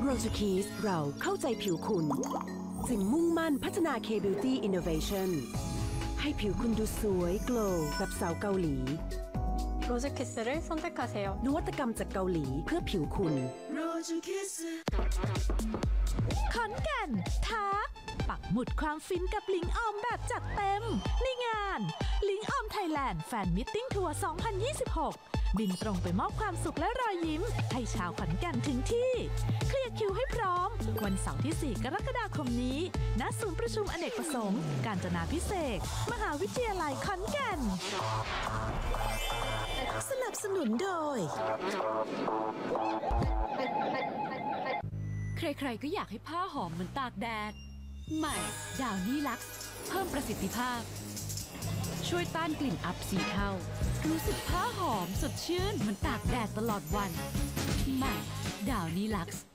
Rosa Keys เราเข้าใจผิวคุณจึงมุ่งมั่นพัฒนา K-Beauty Innovation ให้ผิวคุณดูสวยโกลว์แบบสาวเกาหลี Rosa Kiss를 선택하세요. นวัตกรรมจากเกาหลีเพื่อผิวคุณขอนแก่นท้าปักหมุดความฟินกับลิงออมแบบจัดเต็มในงานลิงออมไทยแลนด์แฟนมิทติ้งทัวร์ 2026 บินตรงไปมอบความสุขและรอยยิ้มให้ชาวขอนแก่นถึงที่เคลียร์คิวให้พร้อมวันเสาร์ที่ 4 กรกฎาคมนี้ณศูนย์ประชุมอเนกประสงค์กาญจนาภิเษกมหาวิทยาลัยขอนแก่นสนับสนุนโดยใครๆก็อยากให้ผ้าหอมเหมือนตากแดดใหม่ดาวนี่ลักซ์เพิ่มประสิทธิภาพช่วยต้านกลิ่นอับสีเทารู้สึกผ้าหอมสดชื่นเหมือนตากแดดตลอดวันใหม่ดาวนี่ลักซ์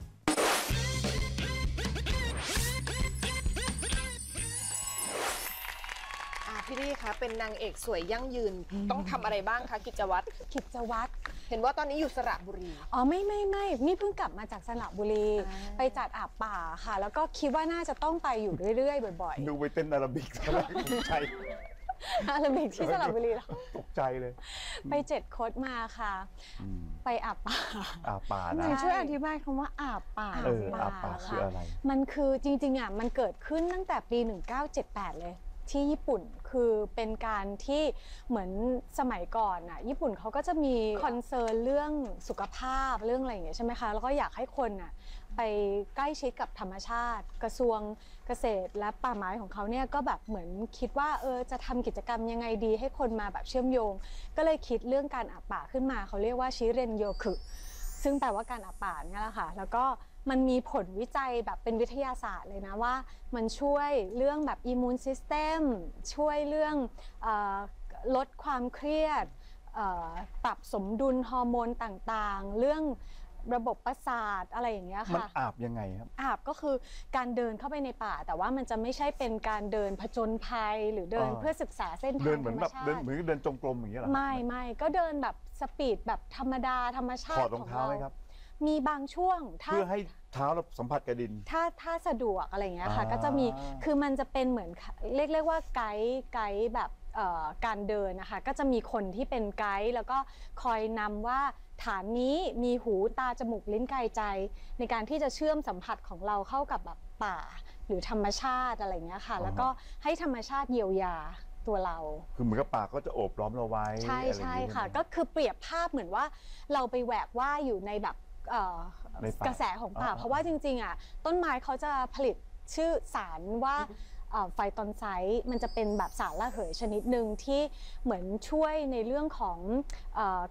พี่ลี่คะเป็นนางเอกสวยยั่งยืนต้องทำอะไรบ้างคะกิจวัตรกิจวัตรเห็นว่าตอนนี้อยู่สระบุรีอ๋อไม่นี่เพิ่งกลับมาจากสระบุรีไปจัดอาบป่าค่ะ แล้วก็คิดว่าน่าจะต้องไปอยู่เรื่อยๆบ่อยดูไปเต้นอาราบิกอะไรตกใจๆอาราบิกที่สระบุรีแล้วตกใจเลยไป7 โค้ดมาค่ะ ไปอาบป่าอาป่าหนะนูช่วยอธิบายคำว่าอาบป่าอาป่าคืออะไรมันคือจริงๆอ่ะมันเกิดขึ้นตั้งแต่ปี 1978 เลยที่ญี่ปุ่นคือเป็นการที่เหมือนสมัยก่อนอ่ะญี่ปุ่นเขาก็จะมีคอนเซิร์นเรื่องสุขภาพเรื่องอะไรอย่างเงี้ยใช่ไหมคะแล้วก็อยากให้คนอ่ะไปใกล้ชิดกับธรรมชาติกระทรวงเกษตรและป่าไม้ของเขาเนี่ยก็แบบเหมือนคิดว่าจะทำกิจกรรมยังไงดีให้คนมาแบบเชื่อมโยงก็เลยคิดเรื่องการอาบป่าขึ้นมาเขาเรียกว่าชิเรนโยคุซึ่งแปลว่าการอาบป่าเนี่ยแหละค่ะแล้วก็มันมีผลวิจัยแบบเป็นวิทยาศาสตร์เลยนะว่ามันช่วยเรื่องแบบอิมมูนซิสเต็มช่วยเรื่องลดความเครียดปรับสมดุลฮอร์โมนต่างๆเรื่องระบบประสาทอะไรอย่างเงี้ยค่ะมันอาบยังไงครับอาบก็คือการเดินเข้าไปในป่าแต่ว่ามันจะไม่ใช่เป็นการเดินผจญภัยหรือเดินเพื่อศึกษาเส้นทางธรรมชาติเดินเหมือนแบบเดินจงกรมอย่างเงี้ยเหรอไม่ก็เดินแบบสปีดแบบธรรมดาธรรมชาติถอดรองเท้าไหมครับมีบางช่วงเพื่อให้เท้าเราสัมผัสกับดินถ้าสะดวกอะไรอย่างเงี้ยค่ะก็จะมีคือมันจะเป็นเหมือนเรียกว่าไกด์แบบการเดินนะคะก็จะมีคนที่เป็นไกด์แล้วก็คอยนำว่าฐานนี้มีหูตาจมูกลิ้นกายใจในการที่จะเชื่อมสัมผัสของเราเข้ากับแบบป่าหรือธรรมชาติอะไรอย่างเงี้ยค่ะแล้วก็ให้ธรรมชาติเยียวยาตัวเราคือเหมือนกับป่าก็จะโอบล้อมเราไว้ใช่ค่ะก็คือเปรียบภาพเหมือนว่าเราไปแหวกว่ายอยู่ในแบบกระแสของป่าเพราะว่าจริงๆอ่ะต้นไม้เขาจะผลิตชื่อสารว่าไฟตอนไซต์มันจะเป็นแบบสารระเหยชนิดหนึ่งที่เหมือนช่วยในเรื่องของ